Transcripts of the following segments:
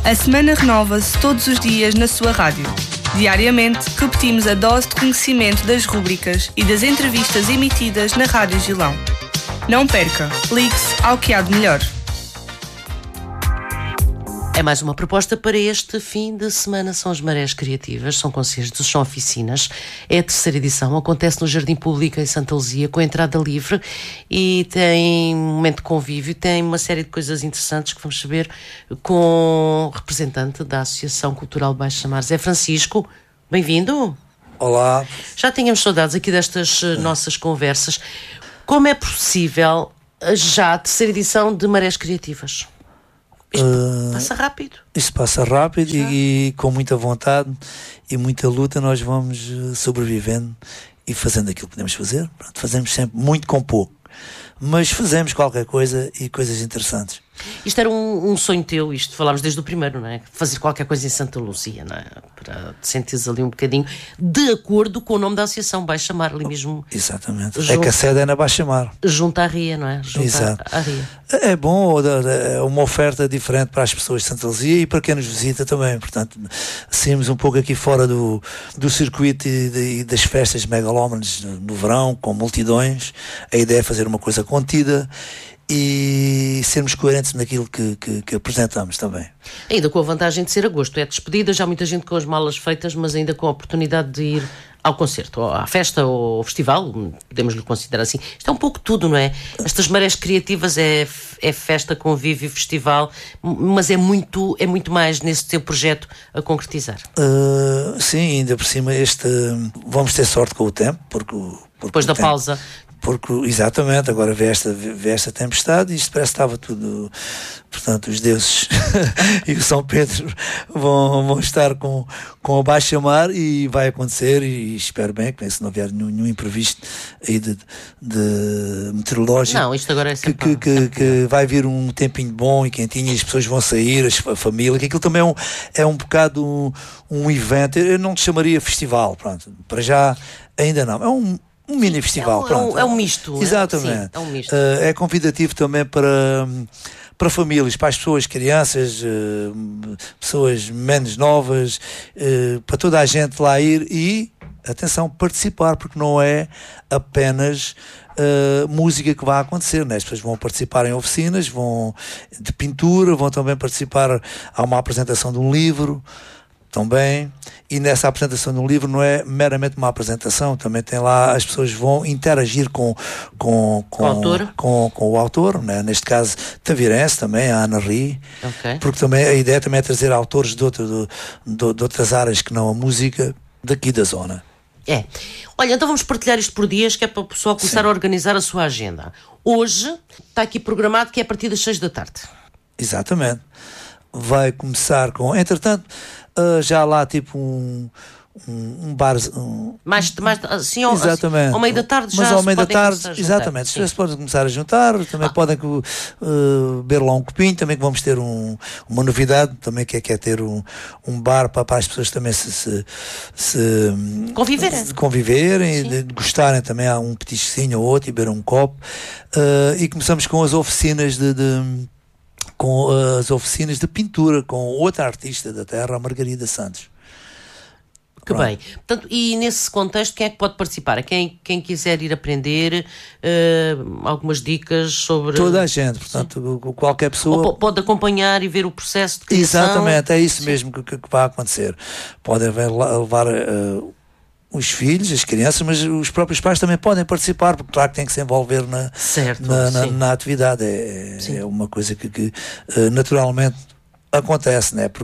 A semana renova-se todos os dias na sua rádio. Diariamente, repetimos a dose de conhecimento das rúbricas e das entrevistas emitidas na Rádio Gilão. Não perca, ligue-se ao que há de melhor. É mais uma proposta para este fim de semana. São as Marés Criativas, são concertos, são oficinas. É a terceira edição, acontece no Jardim Público em Santa Luzia, com entrada livre, e tem um momento de convívio, tem uma série de coisas interessantes que vamos saber com o representante da Associação Cultural Baixo Mar, Zé Francisco. Bem-vindo. Olá. Já tínhamos saudades aqui destas nossas conversas. Como é possível já a terceira edição de Marés Criativas? Isto passa rápido. Isto passa rápido e com muita vontade e muita luta nós vamos sobrevivendo e fazendo aquilo que podemos fazer. Pronto, fazemos sempre muito com pouco, mas fazemos qualquer coisa e coisas interessantes. Isto era um sonho teu, isto falámos desde o primeiro, não é? Fazer qualquer coisa em Santa Luzia, não é? Para te sentires ali um bocadinho de acordo com o nome da associação, Baixa Mar, ali mesmo. Exatamente. É que a sede é na Baixa Mar. Junto à Ria, não é? Exato. À Ria. É bom, é uma oferta diferente para as pessoas de Santa Luzia e para quem nos visita também. Portanto, saímos um pouco aqui fora do circuito e das festas megalómanas no verão, com multidões. A ideia é fazer uma coisa contida e sermos coerentes naquilo que apresentamos também. Ainda com a vantagem de ser agosto, é despedida, já muita gente com as malas feitas, mas ainda com a oportunidade de ir ao concerto, ou à festa, ou ao festival, podemos lhe considerar assim. Isto é um pouco tudo, não é? Estas Marés Criativas é festa, convívio, festival, mas é muito mais nesse teu projeto a concretizar. Sim, ainda por cima vamos ter sorte com o tempo, porque depois da pausa. Porque, exatamente, agora vê esta tempestade e isto parece que estava tudo. Portanto, os deuses e o São Pedro vão estar com a Baixa Mar e vai acontecer, e espero bem que se não houver nenhum imprevisto aí de meteorológico. Não, isto agora é sempre que vai vir um tempinho bom e quentinho e as pessoas vão sair, a família, que aquilo também é um bocado um evento. Eu não te chamaria festival, pronto, para já ainda não. É um mini festival, pronto. É um misto. Exatamente. Sim, é um misto. É convidativo também para famílias, para as pessoas, crianças, pessoas menos novas, para toda a gente lá ir e, atenção, participar, porque não é apenas música que vai acontecer, né? As pessoas vão participar em oficinas, vão de pintura, vão também participar, há uma apresentação de um livro também, e nessa apresentação de um livro não é meramente uma apresentação, também tem lá, as pessoas vão interagir com o autor, né? Neste caso Tavirense também, a Ana Ri, porque também a ideia também é trazer autores de outras áreas que não a música daqui da zona. Olha, então vamos partilhar isto por dias, que é para o pessoal começar a organizar a sua agenda. Hoje está aqui programado que é a partir das 6 da tarde. Exatamente. Vai começar com, entretanto, já lá tipo um bar, mais assim, exatamente, ao meio da tarde, mas já ao meio da tarde, exatamente, já se podem começar a juntar, também podem beber lá um copinho, também que vamos ter uma novidade, também que é ter um bar para as pessoas também se conviverem, de gostarem também, há um petisquinho ou outro e beber um copo, e começamos com as oficinas de pintura com outra artista da terra, a Margarida Santos. Que bem. Portanto, e nesse contexto, quem é que pode participar? Quem quiser ir aprender, algumas dicas sobre... Toda a gente, portanto, qualquer pessoa... Ou pode acompanhar e ver o processo de criação. Exatamente, é isso mesmo que vai acontecer. Podem levar os filhos, as crianças, mas os próprios pais também podem participar, porque claro que tem que se envolver na atividade. É uma coisa que naturalmente acontece, né?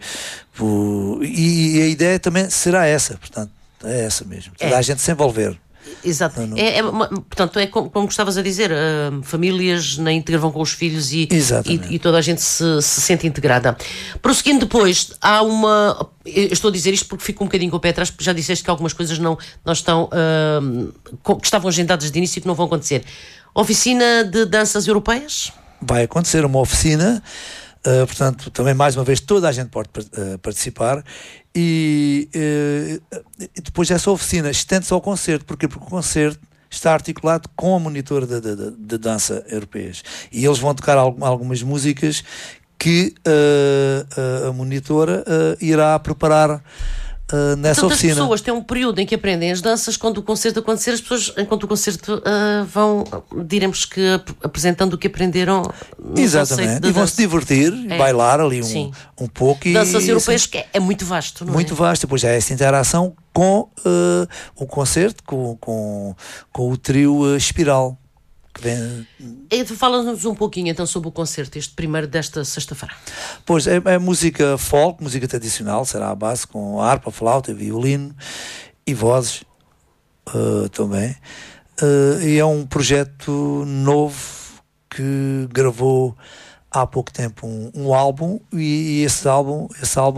E a ideia também será essa, portanto, é essa mesmo, toda a gente se envolver. Exato. Portanto, é como estavas a dizer, famílias na íntegra vão com os filhos e toda a gente se sente integrada. Prosseguindo depois, há uma... Eu estou a dizer isto porque fico um bocadinho com o pé atrás, porque já disseste que algumas coisas não estão... que estavam agendadas de início e que não vão acontecer. Oficina de danças europeias? Vai acontecer uma oficina... portanto, também mais uma vez toda a gente pode participar e depois dessa oficina estende-se ao concerto. Porquê? Porque o concerto está articulado com a monitora de dança europeias e eles vão tocar algumas músicas que a monitora irá preparar nessa Portanto, oficina. as pessoas têm um período em que aprendem as danças. Quando o concerto acontecer, as pessoas, enquanto o concerto, vão, diremos que, apresentando o que aprenderam no Exatamente, e vão se divertir, bailar ali um pouco. Danças europeias, que é muito vasto, não muito vasto, depois já é essa interação com o concerto, com o trio Espiral. Fala-nos um pouquinho então sobre o concerto, este primeiro desta sexta-feira. Pois, é música folk, música tradicional, será a base, com harpa, flauta, violino e vozes também. E é um projeto novo que gravou há pouco tempo um álbum, e esse álbum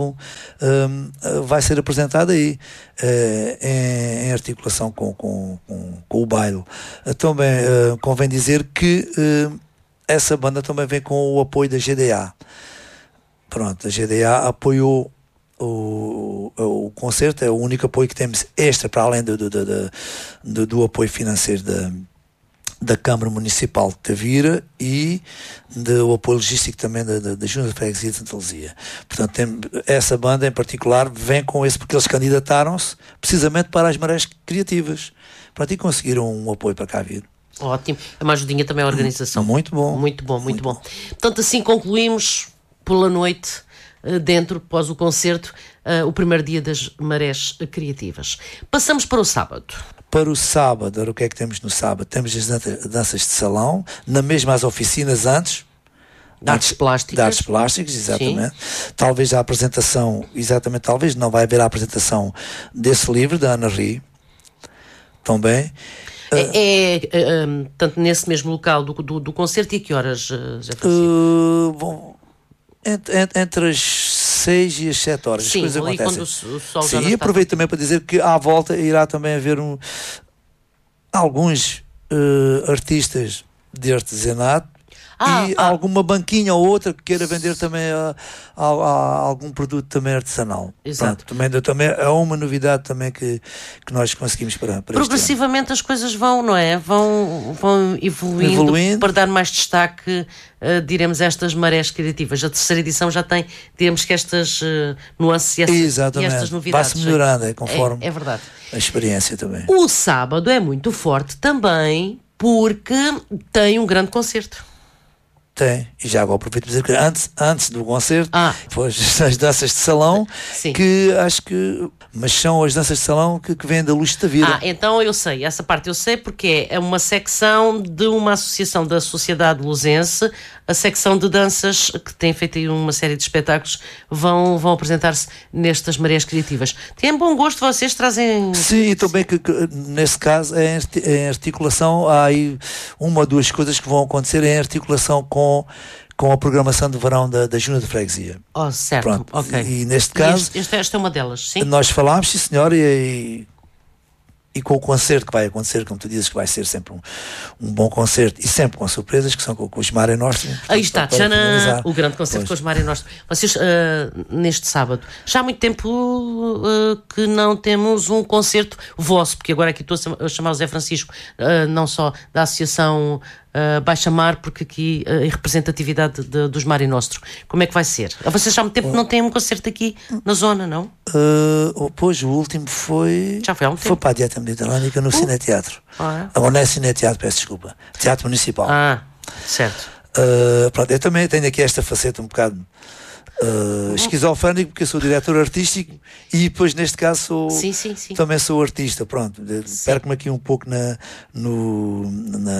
vai ser apresentado aí em articulação com o baile. Também convém dizer que essa banda também vem com o apoio da GDA. Pronto, a GDA apoiou o concerto, é o único apoio que temos extra, para além do apoio financeiro da Câmara Municipal de Tavira e do apoio logístico também da Junta de Freguesia de Santa Luzia. Portanto, essa banda em particular vem com esse, porque eles candidataram-se precisamente para as marés criativas. Pronto, e conseguiram um apoio para cá vir. Ótimo. É uma ajudinha também à organização. Muito bom. Muito bom. Portanto, assim concluímos pela noite, dentro, após o concerto, o primeiro dia das marés criativas. Passamos para o sábado. Para o sábado, o que é que temos no sábado? Temos as danças de salão, na mesma as oficinas antes. De artes plásticas. De artes plásticas, exatamente. Sim. Talvez a apresentação, talvez não vai haver a apresentação desse livro, da Ana Ri. Também. Tanto nesse mesmo local do concerto, e a que horas, José Francisco? Entre as 6 e as 7 horas. Sim, as coisas acontecem. Quando o sol sim, e aproveito também para dizer que à volta irá também haver alguns artistas de artesanato e alguma banquinha ou outra que queira vender também algum produto também artesanal. Exato. Pronto, também é uma novidade também que nós conseguimos para progressivamente as coisas vão, não é? Vão evoluindo para dar mais destaque, diremos, a estas marés criativas. A terceira edição já tem, diremos, que estas nuances e estas novidades. Vai-se melhorando, conforme é verdade. A experiência também. O sábado é muito forte também porque tem um grande concerto. Tem, e já agora aproveito para dizer que antes do concerto, depois as danças de salão, sim, que acho que, mas são as danças de salão que vêm da Luz de Tavira. Então eu sei, essa parte eu sei, porque é uma secção de uma associação da Sociedade Luzense, a secção de danças, que tem feito aí uma série de espetáculos, vão apresentar-se nestas marés criativas. Tem bom gosto, vocês trazem... Sim, e também que nesse caso é em articulação, há aí uma ou duas coisas que vão acontecer em articulação com a programação de verão da Junta de Freguesia. Certo. Pronto. Ok. E neste caso... Esta é uma delas, sim? Nós falámos, sim senhor, e com o concerto que vai acontecer, como tu dizes, que vai ser sempre um bom concerto, e sempre com surpresas, que são com os Mare Nostrum. Aí está, o grande concerto com os Mare Nostrum. Vocês, neste sábado, já há muito tempo que não temos um concerto vosso, porque agora aqui estou a chamar o Zé Francisco, não só da Associação Baixa Mar, porque aqui a representatividade dos Mare Nostrum. Como é que vai ser? Vocês já há muito tempo que não têm um concerto aqui na zona, não? Pois, o último foi... Já foi há um tempo. Foi para a Dieta Mediterrânica no Cineteatro. Ou não é Cineteatro, peço desculpa. Teatro Municipal. Certo. Pronto, eu também tenho aqui esta faceta um bocado esquizofrénico, porque eu sou diretor artístico e depois neste caso também sou artista. Pronto, perco-me aqui um pouco no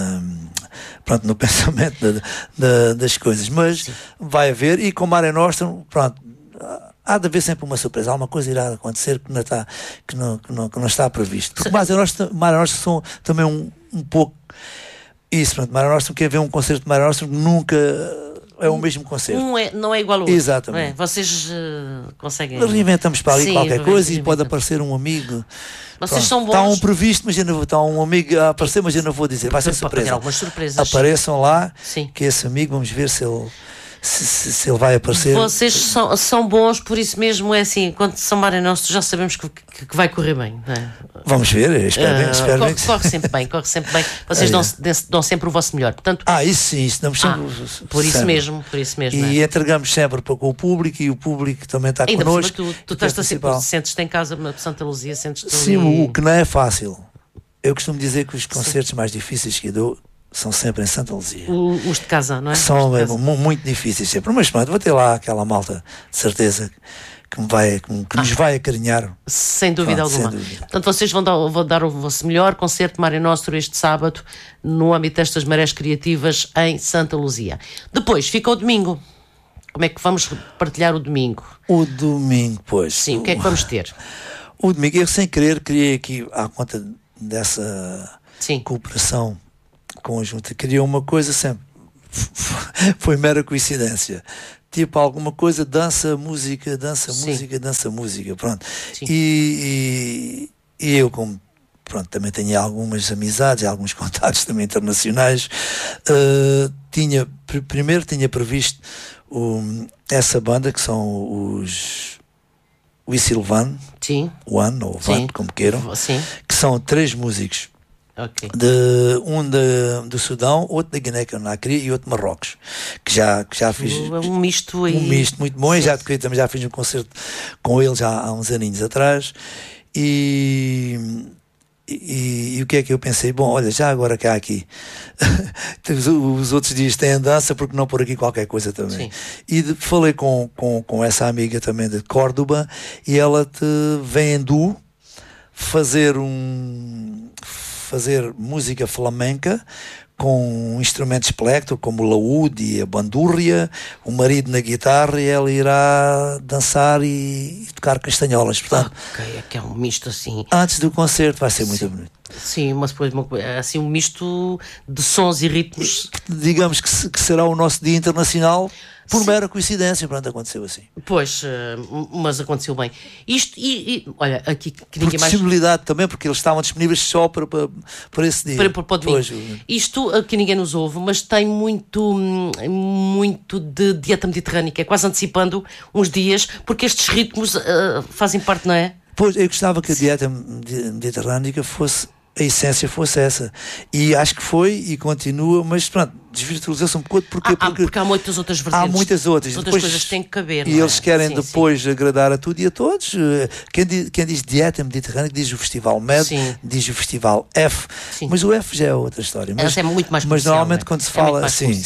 pensamento das coisas, mas vai haver, e com Mare Nostrum, pronto, há de haver sempre uma surpresa, alguma coisa irá acontecer que não está previsto, porque Mare Nostrum são também um pouco isso. Pronto, Mare Nostrum, quer ver um concerto de Mare Nostrum, nunca é o mesmo concerto. Não é igual ao outro. Exatamente. Vocês conseguem... Reinventamos para ali qualquer coisa e pode aparecer um amigo. Vocês são bons. Está um previsto, mas está um amigo a aparecer, mas eu não vou dizer. Vai ser surpresa. Algumas surpresas. Apareçam lá, sim, que esse amigo, vamos ver se se ele vai aparecer. Vocês são bons, por isso mesmo é assim, quando São Mário Nostro já sabemos que vai correr bem, não é? Vamos ver, espero bem. Corre sempre bem. Vocês dão sempre o vosso melhor. Portanto, isso sim, isso damos sempre. Por isso mesmo. E entregamos sempre com o público, e o público também está ainda connosco. Tu estás sempre, sentes-te em casa na Santa Luzia, sentes-te ali. Sim, o que não é fácil. Eu costumo dizer que os concertos mais difíceis que eu dou são sempre em Santa Luzia. Os de casa, não é? São muito difíceis sempre. Mas pronto, vou ter lá aquela malta, de certeza, que nos vai acarinhar. Sem dúvida alguma. Portanto, vocês vão dar o vosso melhor concerto Mário Nostro este sábado, no âmbito destas marés criativas em Santa Luzia. Depois, fica o domingo. Como é que vamos partilhar o domingo? O domingo, pois. Sim, o que é que vamos ter? O domingo, eu sem querer criei aqui, à conta dessa cooperação conjunta, criou uma coisa sempre. Foi mera coincidência. Tipo alguma coisa, dança, música, pronto. E eu, como também tenho algumas amizades, alguns contatos também internacionais, primeiro tinha previsto essa banda, que são os Wissilvan, One ou Van, como queiram, que são 3 músicos. Okay. Do Sudão, outro da Guiné-Conakry e outro de Marrocos, que já fiz um misto aí. Um misto muito bom. E também já fiz um concerto com eles há uns aninhos atrás. E o que é que eu pensei? Bom, olha, já agora cá aqui os outros dias têm dança, porque não pôr aqui qualquer coisa também. E falei com essa amiga também de Córdoba, e ela vem em duo fazer música flamenca com instrumentos espectro, como o laúde e a bandúrria, o marido na guitarra, e ela irá dançar e tocar castanholas. Portanto, é que é um misto assim. Antes do concerto vai ser muito bonito. Sim, mas depois assim um misto de sons e ritmos. Digamos que será o nosso dia internacional. Por mera coincidência, pronto, aconteceu assim. Pois, mas aconteceu bem. Isto, olha, aqui que ninguém mais... disponibilidade também, porque eles estavam disponíveis só para esse dia. Para o domingo. Isto aqui ninguém nos ouve, mas tem muito de dieta mediterrânica, quase antecipando uns dias, porque estes ritmos fazem parte, não é? Pois, eu gostava que a dieta mediterrânica a essência fosse essa, e acho que foi e continua, mas pronto, desvirtualizou-se um pouco porque há muitas outras vertentes. Há muitas outras. Outras coisas que têm que caber. E eles querem depois agradar a tudo e a todos. Quem diz dieta mediterrânea diz o Festival MED, diz o Festival F, mas o F já é outra história. Mas é muito mais mas normalmente quando se fala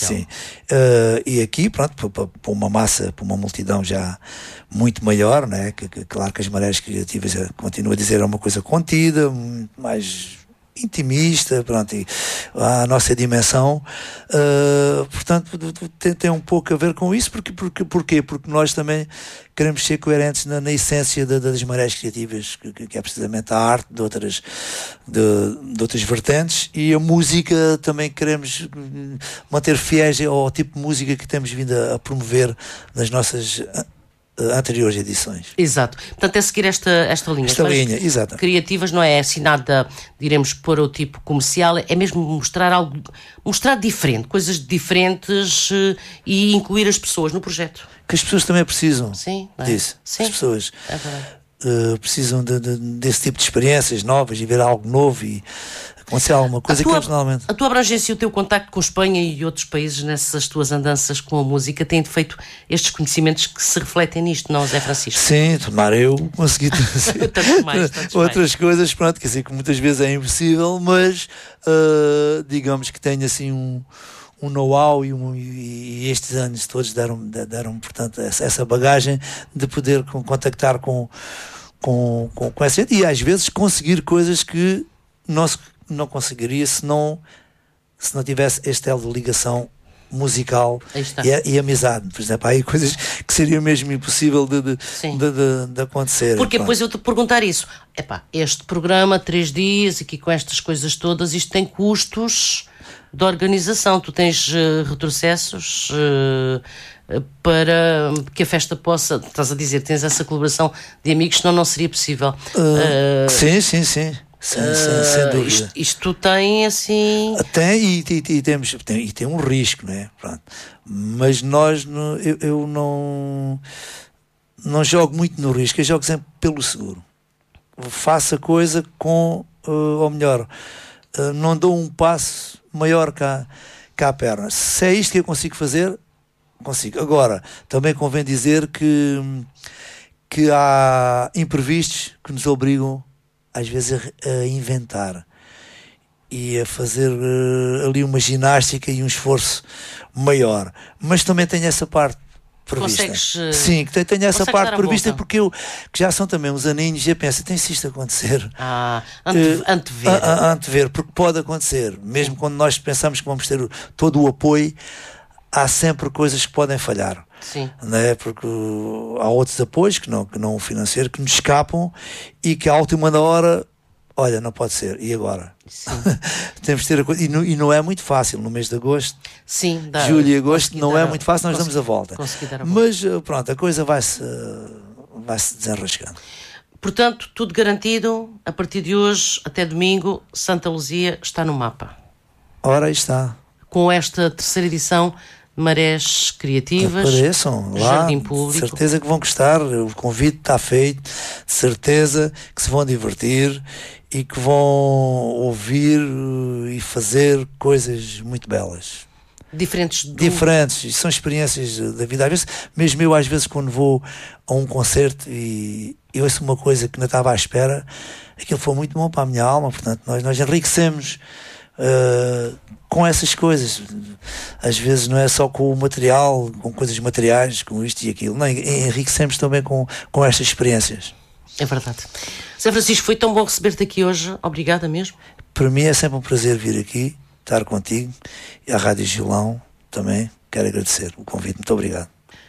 e aqui, pronto, para uma massa, para uma multidão já muito maior, né? Claro que as marés criativas, continuo a dizer, é uma coisa contida, muito mais intimista, pronto, e a nossa dimensão, portanto tem um pouco a ver com isso. Porquê? Porque nós também queremos ser coerentes na essência das marés criativas, que é precisamente a arte de outras vertentes, e a música também queremos manter fiéis ao tipo de música que temos vindo a promover nas nossas anteriores edições. Exato. Portanto, é seguir esta linha. Esta linha, exato. Criativas não é assim nada, diremos, para o tipo comercial, é mesmo mostrar diferente, coisas diferentes, e incluir as pessoas no projeto. Que as pessoas também precisam disso. Sim. As pessoas precisam desse tipo de experiências novas e ver algo novo e acontecer alguma coisa que normalmente... A tua abrangência e o teu contacto com a Espanha e outros países nessas tuas andanças com a música têm feito estes conhecimentos que se refletem nisto, não, Zé Francisco? Sim, tomara eu consegui trazer outras coisas, pronto, quer dizer que muitas vezes é impossível, mas digamos que tenho assim um know-how e estes anos todos deram portanto, essa bagagem de poder contactar com essa gente, e às vezes conseguir coisas que não conseguiria se não tivesse este elo de ligação musical e amizade. Por exemplo, há aí coisas que seria mesmo impossível de acontecer. Porque depois eu te perguntar isso. Este programa, 3 dias, aqui com estas coisas todas, isto tem custos de organização. Tu tens retrocessos para que a festa possa, estás a dizer, tens essa colaboração de amigos, senão não seria possível. Sim. sem dúvida. Isto tem assim... Tem tem um risco, não é? Pronto. Mas eu não jogo muito no risco, eu jogo sempre pelo seguro. Faço a coisa ou melhor, não dou um passo maior cá a perna. Se é isto que eu consigo fazer, consigo. Agora, também convém dizer que há imprevistos que nos obrigam às vezes a inventar e a fazer ali uma ginástica e um esforço maior, mas também tenho essa parte prevista. Sim, que tenho essa parte prevista, porque que já são também uns aninhos e eu penso, tem se isto acontecer, antever, porque pode acontecer, mesmo quando nós pensamos que vamos ter todo o apoio, há sempre coisas que podem falhar. Sim. Não é? Porque há outros apoios que não o financeiro, que nos escapam e que à última da hora, olha, não pode ser, e agora? Temos de ter a coisa, e não é muito fácil no mês de agosto. Sim, julho e agosto não é muito fácil, nós damos a volta. Mas pronto, a coisa vai-se desenrascando. Portanto, tudo garantido, a partir de hoje até domingo, Santa Luzia está no mapa. Ora, aí está. Com esta terceira edição, Marés Criativas, apareçam lá, Jardim Público. De certeza que vão gostar, o convite está feito, de certeza que se vão divertir e que vão ouvir e fazer coisas muito belas. Diferentes, são experiências da vida. Às vezes, mesmo eu, às vezes, quando vou a um concerto e eu ouço uma coisa que não estava à espera, aquilo foi muito bom para a minha alma, portanto, nós enriquecemos com essas coisas. Às vezes não é só com o material, com coisas materiais, com isto e aquilo, não, enriquecemos também com estas experiências. É verdade. Zé Francisco, foi tão bom receber-te aqui hoje, obrigada mesmo. Para mim é sempre um prazer vir aqui, estar contigo, e à Rádio Gilão também quero agradecer o convite, muito obrigado.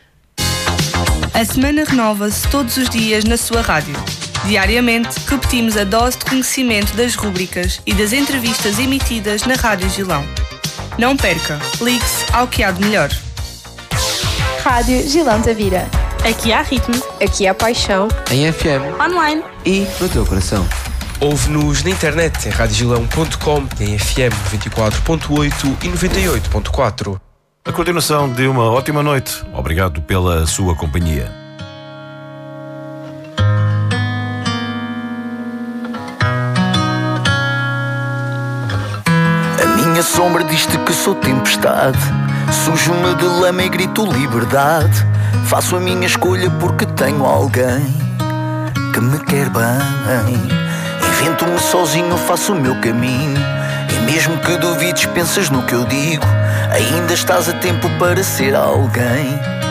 A semana renova-se todos os dias na sua rádio. Diariamente, repetimos a dose de conhecimento das rúbricas e das entrevistas emitidas na Rádio Gilão. Não perca, ligue-se ao que há de melhor. Rádio Gilão Tavira. Aqui há ritmo. Aqui há paixão. Em FM. Online. E no teu coração. Ouve-nos na internet em radiogilão.com, em FM 94.8 e 98.4. A continuação de uma ótima noite. Obrigado pela sua companhia. A sombra diz-te que sou tempestade, sujo-me de lama e grito liberdade. Faço a minha escolha porque tenho alguém que me quer bem. Invento-me sozinho, faço o meu caminho, e mesmo que duvides, pensas no que eu digo, ainda estás a tempo para ser alguém.